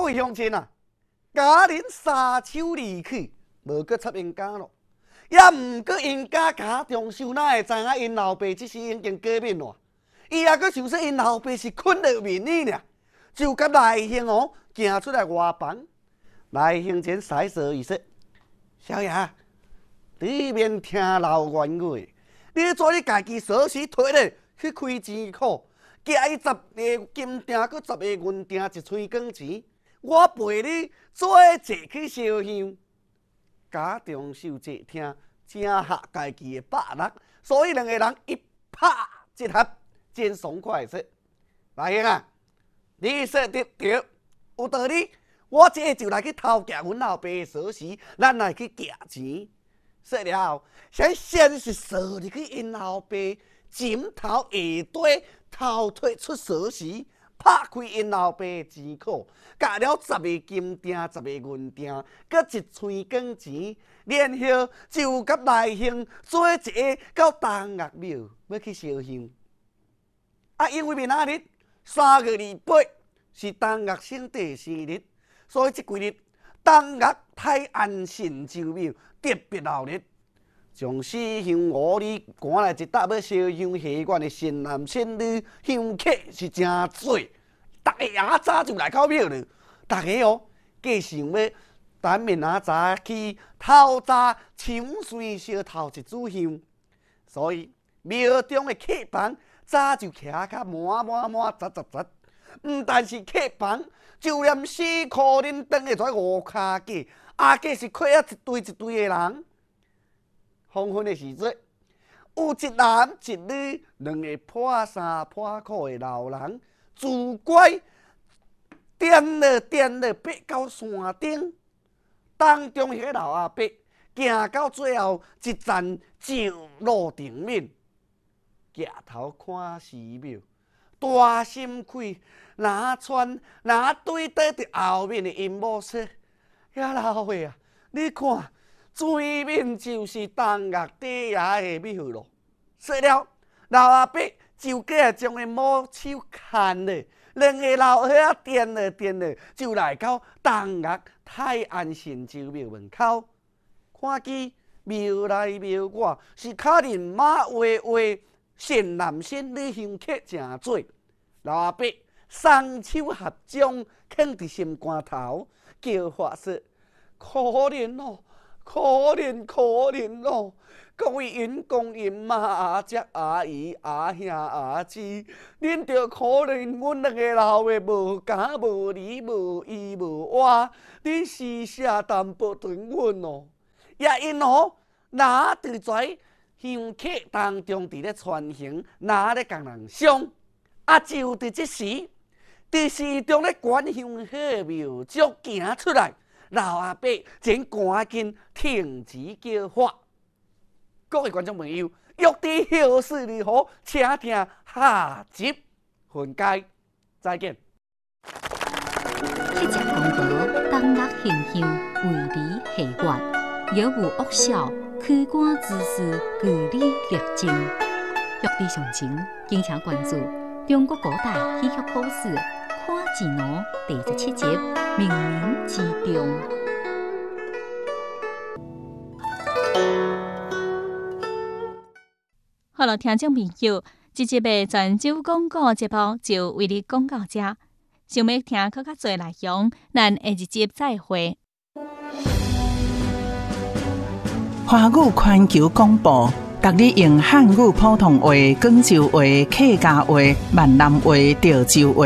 各位乡亲啊，家人三手离去，无搁插因家咯，也毋过因家中受，哪会知影因老爸即时已经过面咯？伊也搁想说因老爸是困了面呢尔，就甲赖兴行出来外房。赖兴前使说伊说：“小爷，你免听老冤话，你做你家己锁匙摕咧去开钱库，加伊10个金锭，搁10个银锭，一喙光钱，我陪你做坐去烧香。家中受坐听，正合家己的百乐，所以两个人一拍即合，真爽快说。赖兴啊，你说得对，有道理。”我这下就来去偷夹阮老爸的锁匙，咱来去夹钱。说了后，先是扫入去因老爸枕头下底，偷摕出锁匙，拍开因老爸的钱库，夹了10个金锭、10个银锭，搁一喙光钱，然后就甲赖兴做一个到东岳庙要去烧香。因为明仔日3月28是东岳圣帝生日。所以这几日，东岳太安神州庙特别闹热，从4乡5里赶来一搭要烧香下院的新男新女，香客是真多，大家明早就来到庙了。大家计想要等明仔早去透早抢水烧头一炷香，所以庙中的客房早就徛甲满杂。毋但是客房，就连4箍恁当的5脚架，计是客一堆的人。黄昏的时阵，有一男一女2个破衫破裤的老人，自乖点了爬到山顶，当中迄个老阿伯行到最后一站就落地面，抬头看寺庙。大心开，拿对倒伫后面的因某说：“呀老伙啊，你看，对面就是东岳底下的庙咯。”说了，老阿伯就计将因某手牵了，2个老伙仔颠了，就来到东岳太安神州庙门口，看见庙内庙外是脚人马哇，新男新女香客真多，老阿伯双手合掌，放伫心肝头，叫发说：“可怜哦，可怜哦！各位员工、员妈、阿姐、阿姨、阿兄、阿姊，恁着可怜阮2个老的无家无里无依无倚，恁施舍淡薄传阮哦。”也因拿伫跩香客当中伫咧穿行，拿咧共人伤，就伫即时，伫市中咧管香火庙祝行出来，老阿伯前赶紧停止叫发。各位观众朋友，欲知后事如何，请听下集分解。再见。 迄只公婆东岳行香，为你下月，有无恶笑，开棺之事，据理力争。欲知详情，敬请关注中国古代戏剧故事看字喏第17集《冥冥之中》。好了，听众朋友，这集的泉州广告节目就为你讲到这。想要听更较多内容，咱下一集再会。 华语环球广播，逐日用汉语普通话、广州话、客家话、闽南话、潮州话。